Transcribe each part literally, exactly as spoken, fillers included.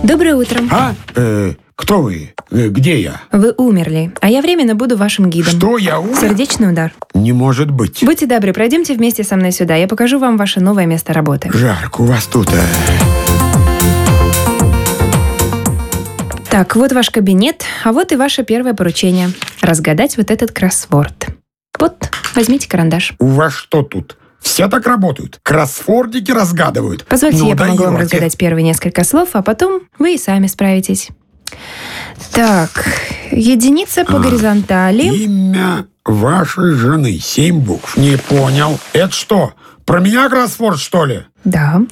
Доброе утро. А? Э, кто вы? Э, где я? Вы умерли, а я временно буду вашим гидом. Что, я умер? Сердечный удар. Не может быть. Будьте добры, пройдемте вместе со мной сюда. Я покажу вам ваше новое место работы. Жарко у вас тут. А... Так, вот ваш кабинет, а вот и ваше первое поручение. Разгадать вот этот кроссворд. Вот, возьмите карандаш. У вас что тут? Все так работают? Кроссвордики разгадывают? Позвольте, ну, я помогу вам даете. разгадать первые несколько слов, а потом вы и сами справитесь. Так, единица по А, горизонтали. Имя вашей жены. Семь букв. Не понял. Это что? Про меня кроссворд, что ли? Да.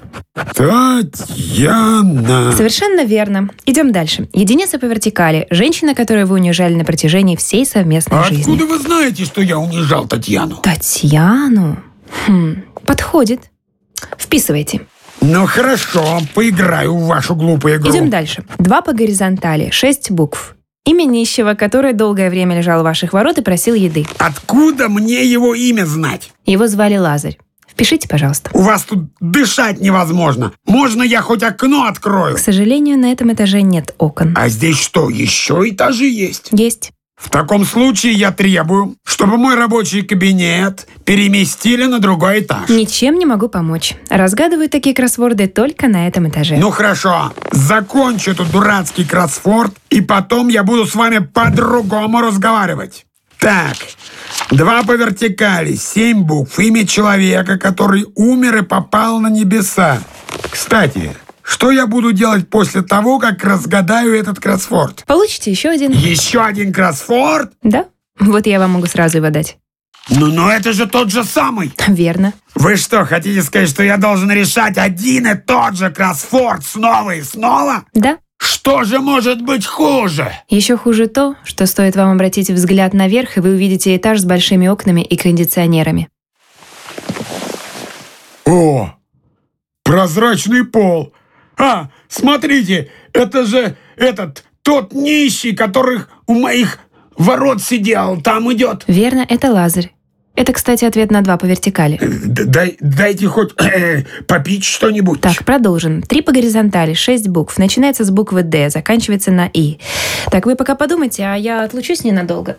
Татьяна. Совершенно верно. Идем дальше. Единица по вертикали. Женщина, которую вы унижали на протяжении всей совместной А жизни. откуда вы знаете, что я унижал Татьяну? Татьяну? Хм, подходит. Вписывайте. Ну хорошо, поиграю в вашу глупую игру. Идем дальше. Два по горизонтали. Шесть букв. Имя нищего, который долгое время лежал у ваших ворот и просил еды. Откуда мне его имя знать? Его звали Лазарь. Впишите, пожалуйста. У вас тут дышать невозможно. Можно я хоть окно открою? К сожалению, на этом этаже нет окон. А здесь что, еще этажи есть? Есть. В таком случае я требую, чтобы мой рабочий кабинет переместили на другой этаж. Ничем не могу помочь. Разгадываю такие кроссворды только на этом этаже. Ну хорошо, закончу этот дурацкий кроссворд, и потом я буду с вами по-другому разговаривать. Так, два по вертикали, семь букв, имя человека, который умер и попал на небеса. Кстати, что я буду делать после того, как разгадаю этот кроссворд? Получите еще один. Еще один кроссворд? Да? Вот я вам могу сразу его дать. Ну, но это же тот же самый. Верно. Вы что, хотите сказать, что я должен решать один и тот же кроссворд снова и снова? Да. Что же может быть хуже? Еще хуже то, что стоит вам обратить взгляд наверх, и вы увидите этаж с большими окнами и кондиционерами. О, прозрачный пол. А, смотрите, это же этот, тот нищий, который у моих ворот сидел, там идет. Верно, это Лазарь. Это, кстати, ответ на два по вертикали. Дай, дайте хоть э, попить что-нибудь. Так, продолжим. Три по горизонтали, шесть букв. Начинается с буквы «Д», заканчивается на «И». Так, вы пока подумайте, а я отлучусь ненадолго.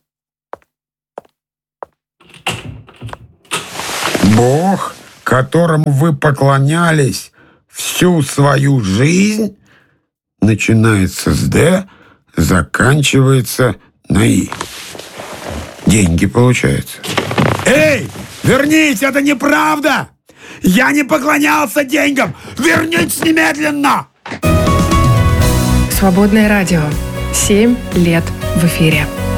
Бог, которому вы поклонялись всю свою жизнь, начинается с «Д», заканчивается на «И». Деньги получаются. Эй, вернись, это неправда! Я не поклонялся деньгам! Вернитесь немедленно! Свободное радио. Семь лет в эфире.